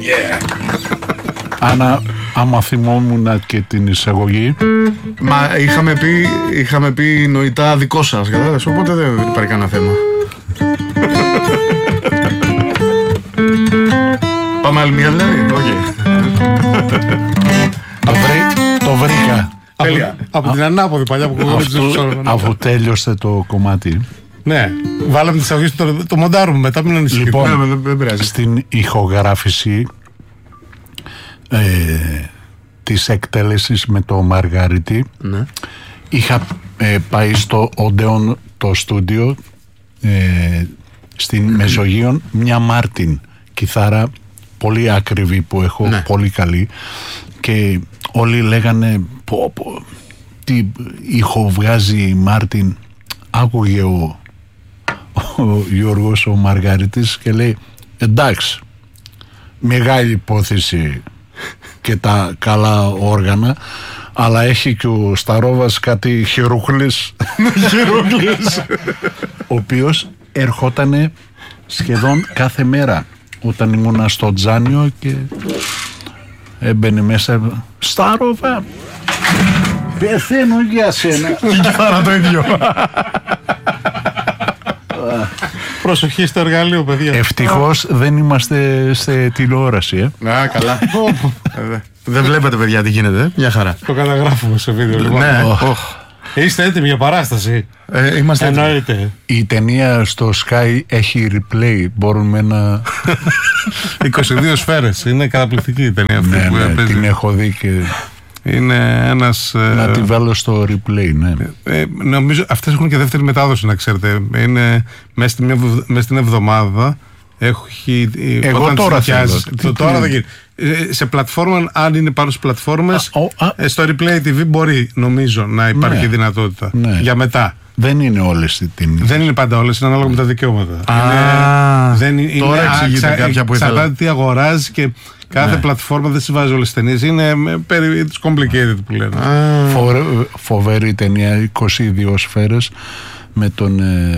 Άννα, άμα θυμόμουν και την εισαγωγή. Μα είχαμε πει νοητά δικό σας, κατάλαβες, οπότε δεν υπάρχει κανένα θέμα. Πάμε άλλη μια δηλαδή, όχι. Το βρήκα. Από την ανάποδη παλιά που κουβέντιζε. Αφού τέλειωσε το κομμάτι. Ναι, βάλαμε τις αγωγές, το μοντάρουμε μετά, μην ανησυχείτε. Λοιπόν, στην ηχογράφηση της εκτέλεσης με το Μαργαρίτη, ναι, είχα πάει στο Οντέον το στούντιο στην Μεσογείων, μια Μάρτιν κιθάρα πολύ ακριβή που έχω, ναι, πολύ καλή, και όλοι λέγανε πω, τι ήχο βγάζει η Μάρτιν. Άκουγε ο Γιώργος ο Μαργαρίτης και λέει εντάξει, μεγάλη υπόθεση και τα καλά όργανα, αλλά έχει και ο Σταρόβας κάτι χειρούχλης ο οποίος ερχότανε σχεδόν κάθε μέρα όταν ήμουνα στο Τζάνιο και έμπαινε μέσα. Σταρόβα, πεθαίνω για σένα. Και πάρα το ίδιο. Προσοχή στο εργαλείο, παιδιά. Ευτυχώς δεν είμαστε σε τηλεόραση. Να, καλά. Δεν βλέπετε, παιδιά, τι γίνεται. Μια χαρά. Το καταγράφουμε σε βίντεο, λοιπόν. Ναι. Είστε έτοιμοι για παράσταση? Είμαστε έτοιμοι. Η ταινία στο Sky έχει replay. Μπορούμε να... 22 σφαίρες. Είναι καταπληκτική η ταινία αυτή. Ναι, ναι, την έχω δει και... Είναι ένας... Να τη βάλω στο replay, ναι. Νομίζω αυτές έχουν και δεύτερη μετάδοση, να ξέρετε. Είναι μέσα στην εβδομάδα. Έχει... Εγώ τώρα θέλω. Τώρα δεν γίνει. Σε πλατφόρμα, αν είναι πάνω στις πλατφόρμες, στο Replay TV μπορεί, νομίζω, να υπάρχει, ναι, δυνατότητα, ναι, για μετά. Δεν είναι όλες οι τιμές. Δεν είναι πάντα όλες, είναι ανάλογα με τα δικαιώματα. Τώρα εξηγείται κάποια που ήθελα. Εξαρτάται τι αγοράζει και κάθε, ναι, πλατφόρμα δεν συμβάζει όλες τις ταινίες. Είναι περί τις complicated που λένε. Φοβερή ταινία, 22 σφαίρες με τον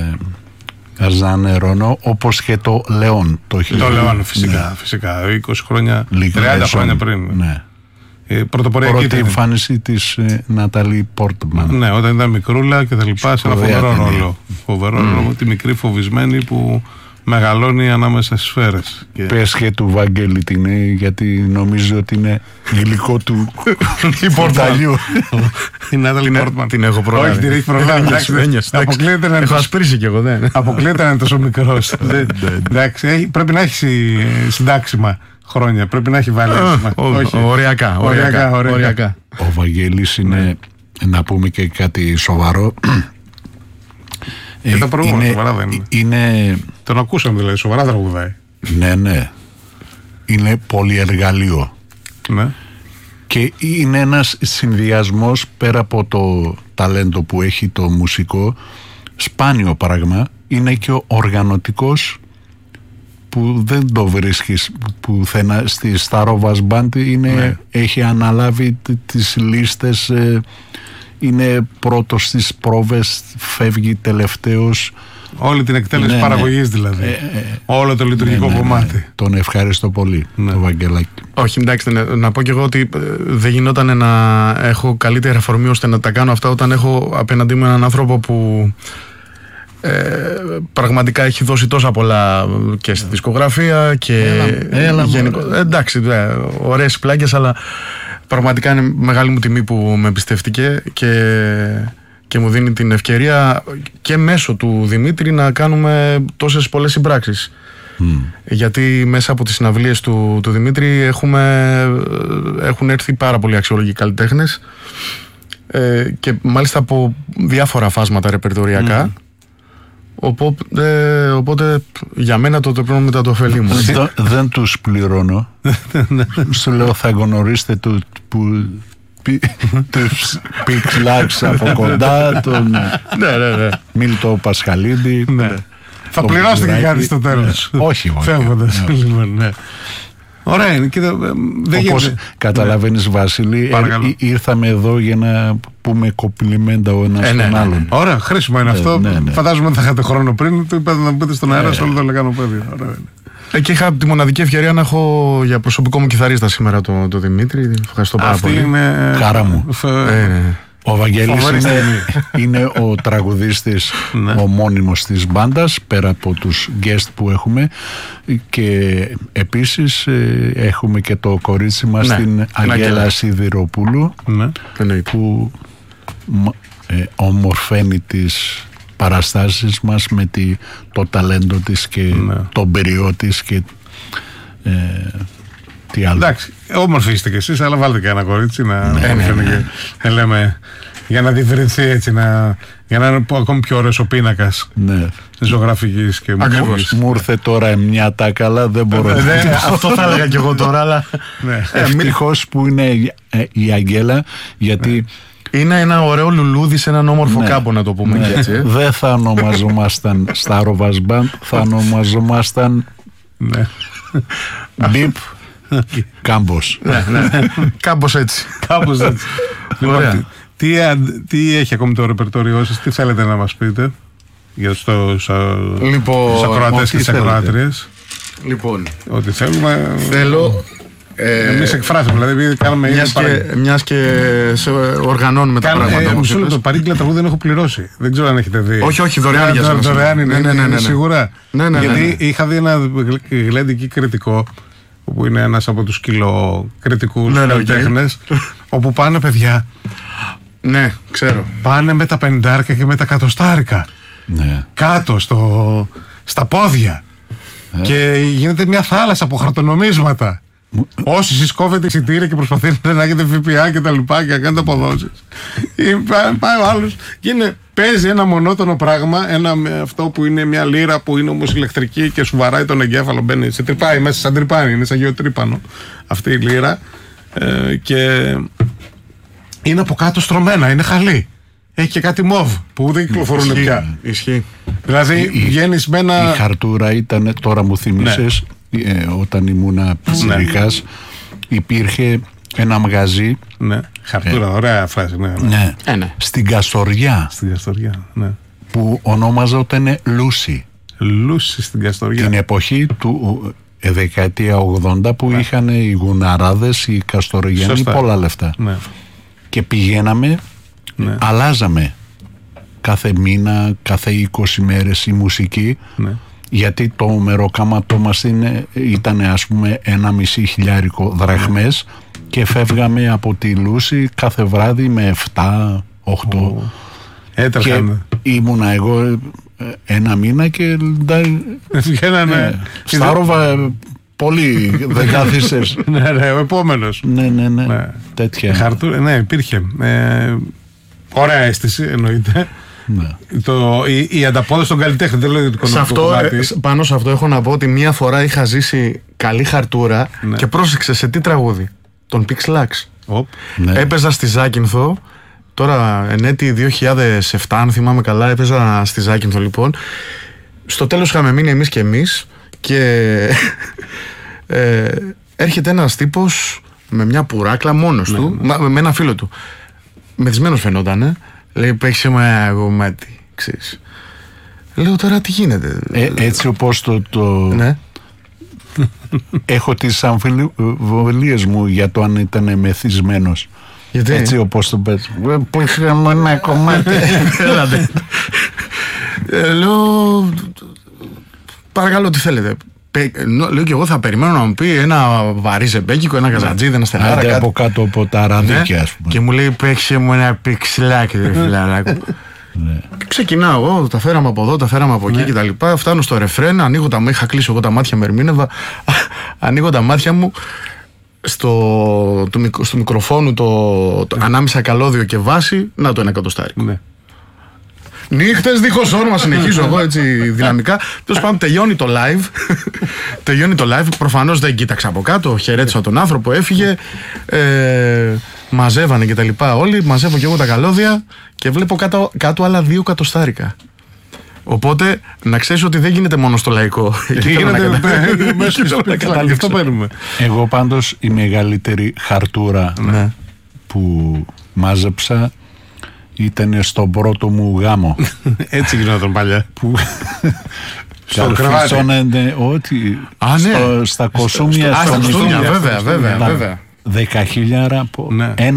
Αρζάνε Ρόνο, όπως και το Λεόν. Το Λεόν, φυσικά. 20 χρόνια, 30 χρόνια πριν. Ναι. Πρώτη εμφάνιση της Ναταλή Πόρτμαν. Ναι, όταν ήταν μικρούλα και τα λοιπά, σε ένα φοβερό ρόλο. Φοβερό ρόλο, τη μικρή φοβισμένη που μεγαλώνει ανάμεσα στις σφαίρες. Πες και του Βαγγέλη την είναι, γιατί νομίζω ότι είναι γλυκό του πορταλιού. Η Νάταλη Πόρτμαν. Την έχω προλάβει. Όχι, την έχει προλάβει. Αποκλείεται να έχω ασπρίσει κι εγώ, δεν. Αποκλείεται να είναι τόσο μικρός. Εντάξει, πρέπει να έχει συντάξιμα χρόνια. Πρέπει να έχει βάλει. Οριακά. Ο Βαγγέλης είναι, να πούμε και κάτι σοβαρό. Και τα προηγούμενα σοβαρά δεν είναι. Τον ακούσαμε δηλαδή, σοβαρά τραγουδάει. Ναι. Είναι πολυεργαλείο. Ναι. Και είναι ένας συνδυασμός, πέρα από το ταλέντο που έχει το μουσικό, σπάνιο πράγμα, είναι και ο οργανωτικός, που δεν το βρίσκεις πουθενά. Στη Σταρόβας Μπάντ είναι, έχει αναλάβει τις λίστες, είναι πρώτος στις πρόβες, φεύγει τελευταίος. Όλη την εκτέλεση παραγωγής δηλαδή. Όλο το λειτουργικό κομμάτι. Τον ευχαριστώ πολύ, το Βαγγελάκη. Όχι, εντάξει, να πω κι εγώ ότι δεν γινόταν να έχω καλύτερη αφορμή ώστε να τα κάνω αυτά όταν έχω απέναντί μου έναν άνθρωπο που πραγματικά έχει δώσει τόσα πολλά και στη δισκογραφία και γενικότερα. Εντάξει, ωραίες πλάκες, αλλά πραγματικά είναι μεγάλη μου τιμή που με εμπιστεύτηκε και μου δίνει την ευκαιρία και μέσω του Δημήτρη να κάνουμε τόσες πολλές συμπράξεις. Γιατί μέσα από τις συναυλίες του Δημήτρη έχουν έρθει πάρα πολλοί αξιόλογοι καλλιτέχνες και μάλιστα από διάφορα φάσματα ρεπερτοριακά. Οπότε για μένα το πρέπει μετά το ωφελεί μου. Δεν τους πληρώνω. Σου λέω θα γνωρίσετε τους Πιξλάξ από κοντά, τον Μίλτο Πασχαλίδη. Θα πληρώσετε και κάτι στο τέλος. Όχι. Φεύγοντας. Ωραία είναι. Όπως καταλαβαίνεις, Βασίλη, ήρθαμε εδώ για να πούμε κοπλιμέντα ο ένας τον άλλον. Ωραία, χρήσιμο είναι αυτό. Φαντάζομαι ότι θα είχατε χρόνο πριν. Του είπατε να μπείτε στον αέρα σε όλο το λεγανοπέδιο. Και είχα τη μοναδική ευκαιρία να έχω για προσωπικό μου κιθαρίστα σήμερα το Δημήτρη. Ευχαριστώ πάρα πολύ. Είναι χαρά μου. Ο Βαγγέλης είναι ο τραγουδίστης, ο μόνιμος της μπάντας, πέρα από τους guest που έχουμε, και επίσης έχουμε και το κορίτσι μας, την Αγγέλα Σιδηροπούλου, που ομορφαίνει τις παραστάσεις μας με το ταλέντο της και τον περιό της και τι άλλο. Εντάξει, όμορφοι είστε κι εσείς, αλλά βάλτε και ένα κορίτσι να λέμε, για να διευρυνθεί έτσι, για να είναι ακόμη πιο ωραίος ο πίνακας της ζωγραφικής και μουσικής. Μου ήρθε τώρα μια τάκαλα, δεν μπορώ να αυτό θα έλεγα κι εγώ τώρα, αλλά ευτυχώς που είναι η Αγγέλα, γιατί είναι ένα ωραίο λουλούδι σε έναν όμορφο κάμπο, να το πούμε έτσι. Δεν θα ονομαζόμασταν Στάροβας Μπαντ, θα ονομαζόμασταν Μπιπ Κάμπος. Κάμπος έτσι. Λοιπόν, τι έχει ακόμη το ρεπερτόριό σας, τι θέλετε να μας πείτε για τους ακροατές και τις ακροάτριες? Λοιπόν, ό,τι θέλουμε. Θέλω. Εμείς εκφράζουμε, δηλαδή κάναμε. Μιας και σε οργανώνουμε τα πράγματα. Μισό λεπτό, παρήγγειλα τραγούδι δεν έχω πληρώσει. Δεν ξέρω αν έχετε δει. Όχι, δωρεάν για σας. Δωρεάν είναι, σίγουρα. Γιατί είχα δει ένα γλέντικη κριτικό, που είναι ένας από τους κιλοκριτικούς καλλιτέχνες, όπου πάνε παιδιά. Ναι, ξέρω. Πάνε με τα 50 και με τα 100. Κάτω στα πόδια. Και γίνεται μια θάλασσα από χαρτονομίσματα. Όσοι εσείς κόβετε εισιτήρια και προσπαθείτε να έχετε ΦΠΑ και τα λοιπά και να κάνετε αποδόσεις, πάει ο άλλος και παίζει ένα μονότονο πράγμα, αυτό που είναι μια λύρα που είναι όμως ηλεκτρική και σου βαράει τον εγκέφαλο, μπαίνει, σε τρυπάει μέσα, σαν τρυπάνι, είναι σαν γεωτρύπανο αυτή η λύρα, και είναι από κάτω στρωμένα, είναι χαλή. Έχει και κάτι μοβ που δεν κυκλοφορούν πια. Ισχύει. Δηλαδή βγαίνεις με ένα. Η χαρτούρα ήταν, τώρα μου θυμίσες, όταν ήμουνα πιτσιρικάς, υπήρχε ένα μαγαζί. Χαρτούρα, ωραία φράση. Στην Καστοριά. Που ονόμαζόταν Λούσι. Λούσι στην Καστοριά. Την εποχή του δεκαετία 80 που είχαν οι Γουναράδες, οι Καστοριανοί πολλά λεφτά. Και πηγαίναμε, αλλάζαμε κάθε μήνα, κάθε 20 μέρες η μουσική, γιατί το μεροκάματό μας ήταν ας πούμε 1.500 δραχμές και φεύγαμε από τη Λούση κάθε βράδυ με 7-8. Έτρεχαμε. Και ήμουνα εγώ ένα μήνα και βγαίνανε Στάροβα πολύ, δεν κάθισες. Ο επόμενος. Ναι, τέτοια. Χαρτούρα, ναι, υπήρχε. Ωραία αίσθηση, εννοείται. Η ανταπόδοση των καλλιτέχνων, δεν λέω για το οικονομικό κομμάτι. Πάνω σε αυτό έχω να πω ότι μία φορά είχα ζήσει καλή χαρτούρα και πρόσεξε σε τι τραγούδι. Τον Pixlax. Έπαιζα στη Ζάκυνθο. Τώρα εν έτη 2007, αν θυμάμαι καλά, έπαιζα στη Ζάκυνθο λοιπόν. Στο τέλος είχαμε μείνει εμείς και εμείς και έρχεται ένας τύπος με μια πουράκλα μόνος του, με ένα φίλο του. Μεθυσμένος φαινότανε. Λέει, παίξε με ένα κομμάτι, ξέρεις. Λέω, τώρα τι γίνεται. Έτσι όπως ναι. Έχω τις αμφιβολίες μου για το αν ήταν μεθυσμένος. Γιατί? Έτσι όπως το πες. Παίξε με ένα κομμάτι. Λέω, παρακαλώ, τι θέλετε. Λέω και εγώ θα περιμένω να μου πει ένα βαρύ ζεμπέκικο, ένα καζατζίδι, ένα στενάρα. Άντε από κάτω από τα ραδίκια, ας πούμε. Και μου λέει, παίξε μου ένα πιξιλάκι, ρε φιλαράκο. Ξεκινάω εγώ, τα φέραμε από εδώ, τα φέραμε από εκεί κτλ. Φτάνω στο ρεφρέν, ανοίγω τα μάτια, είχα κλείσει εγώ τα μάτια με ερμήνευα. Ανοίγω τα μάτια μου στο μικροφόνου ανάμεσα καλώδιο και βάση, να το 1 εκατοστάρικο. Νύχτες δίχως όρμα, συνεχίζω εγώ έτσι δυναμικά. Τέλος πάντων, τελειώνει το live. Τελειώνει το live. Προφανώς δεν κοίταξα από κάτω. Χαιρέτησα τον άνθρωπο, έφυγε. Μαζεύανε και τα λοιπά όλοι. Μαζεύω και εγώ τα καλώδια και βλέπω κάτω άλλα 2 εκατοστάρικα. Οπότε να ξέρεις ότι δεν γίνεται μόνο στο λαϊκό. Γίνεται μέσα στο αυτό παίρνουμε. Εγώ πάντως η μεγαλύτερη χαρτούρα που μάζεψα ήταν στον πρώτο μου γάμο. Έτσι γινόταν παλιά. Στο κρεβάτι. Ότι στα κοσούμια. Στα κοσούμια, βέβαια. 10.000 από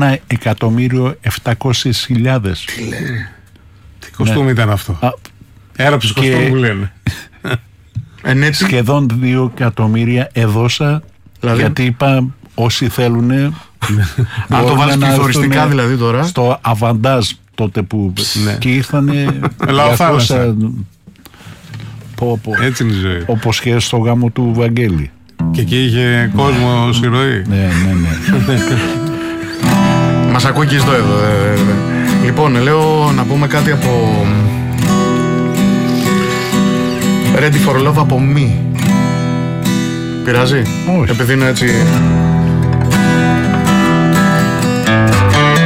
1.700.000. Τι λέει. Τι κοστούμι ήταν αυτό. Έραψες κοστούμι που λένε. Σχεδόν 2 εκατομμύρια έδωσα, γιατί είπα όσοι θέλουν. Αν το βάλεις πληθωριστικά δηλαδή τώρα. Στο αβαντάζ τότε που και ήρθανε. Έτσι είναι η ζωή. Όπως και στο γάμο του Βαγγέλη. Και εκεί είχε κόσμο στη ροή. Ναι. Μας ακούει και εδώ. Λοιπόν, λέω να πούμε κάτι από Ready for Love από μη. Πειράζει? Όχι. Επειδή είναι έτσι